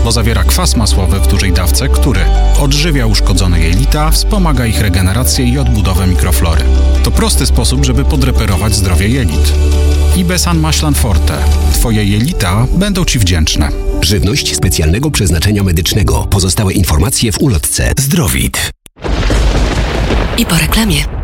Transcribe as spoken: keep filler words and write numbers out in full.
bo zawiera kwas masłowy w dużej dawce, który odżywia uszkodzone jelita, wspomaga ich regenerację i odbudowę mikroflory. To prosty sposób, żeby podreperować zdrowie jelit. Ibesan Maślan Forte. Twoje jelita będą Ci wdzięczne. Żywność specjalnego przeznaczenia medycznego. Pozostałe informacje w ulotce. Zdrowit. I po reklamie.